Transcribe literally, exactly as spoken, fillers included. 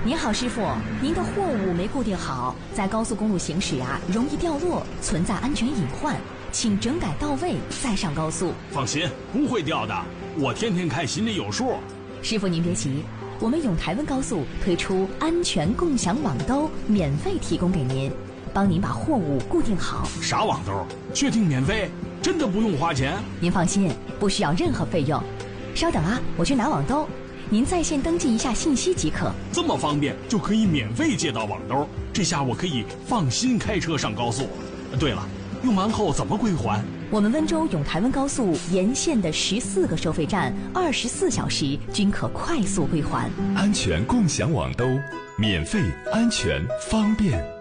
您好，师傅，您的货物没固定好，在高速公路行驶啊，容易掉落，存在安全隐患，请整改到位再上高速。 放心，不会掉的，我天天开，心里有数。 师傅您别急，我们永台温高速推出安全共享网兜，免费提供给您，帮您把货物固定好。 啥网兜？确定免费？真的不用花钱？ 您放心，不需要任何费用。稍等啊，我去拿网兜。您在线登记一下信息即可。 这么方便，就可以免费借到网兜，这下我可以放心开车上高速。对了，用完后怎么归还？ 我们温州永台温高速沿线的十四个收费站，二十四小时均可快速归还。 安全共享网兜，免费、安全、方便。